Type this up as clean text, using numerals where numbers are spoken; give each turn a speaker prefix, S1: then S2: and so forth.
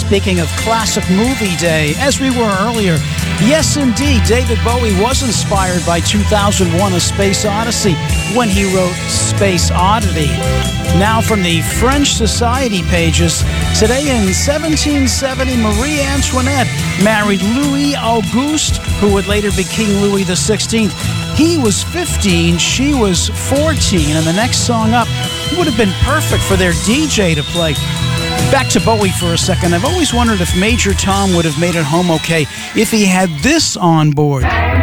S1: Speaking of classic movie day, as we were earlier, yes indeed, David Bowie was inspired by 2001: A Space Odyssey when he wrote Space Oddity. Now from the French Society pages, today in 1770, Marie Antoinette married Louis Auguste, who would later be King Louis XVI. He was 15, she was 14, and the next song up would have been perfect for their DJ to play. Back to Bowie for a second. I've always wondered if Major Tom would have made it home okay if he had this on board.